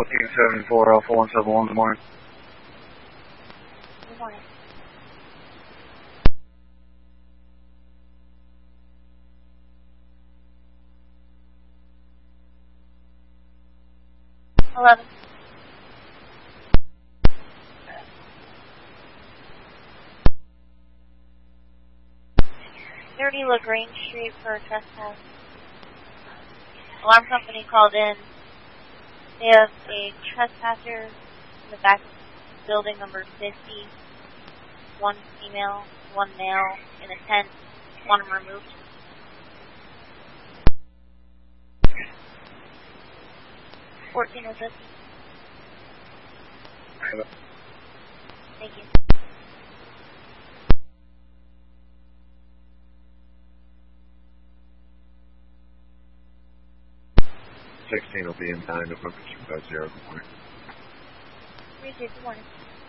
1474 Alpha 171, good morning. Good morning. Eleven. 30 LaGrange Street for a trespass. Alarm company called in. They have a trespasser in the back of building number 50. One female, one male in a tent. Want them removed. $14 or $15. Thank you. Will be in time if I'm 250. Good morning. 32, good morning.